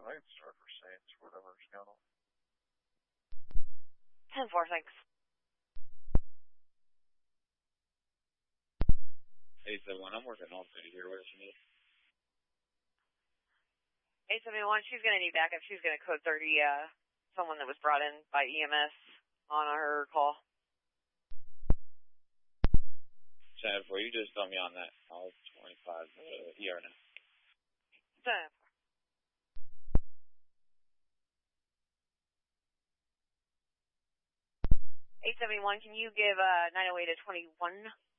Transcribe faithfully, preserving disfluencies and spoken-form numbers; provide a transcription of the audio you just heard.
I can start for Saints, whatever's going on. ten four, thanks. eight seven one, I'm working on duty here. What does she need? eight seven one, she's going to need backup. She's going to code thirty, uh, someone that was brought in by E M S on her call. ten four, you just tell me on that. I'll twenty-five uh, E R now. ten four. eight seven one, can you give uh, nine oh eight a twenty-one?